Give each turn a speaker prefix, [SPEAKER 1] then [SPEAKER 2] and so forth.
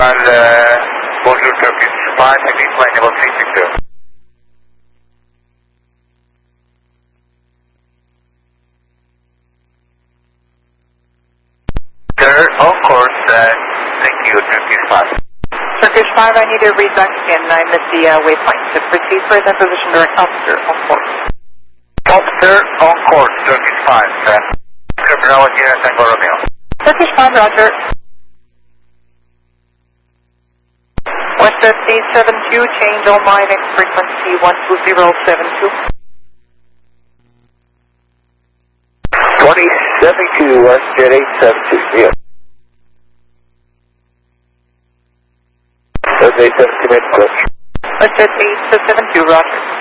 [SPEAKER 1] Bonjour Turkish 5, decline level 360. They're on course, thank you, Turkish 5.
[SPEAKER 2] Turkish 5, I need a read back again. I missed the waypoint. To proceed further position direct officer on course.
[SPEAKER 1] Officer on course, Turkish 5. Bravo, Sierra Tango Romeo.
[SPEAKER 2] Turkish 5, roger. Westjet 872, change all mining frequency 12072.
[SPEAKER 1] 2072, Westjet 872, yeah. Westjet 872,
[SPEAKER 2] Westjet 872, roger.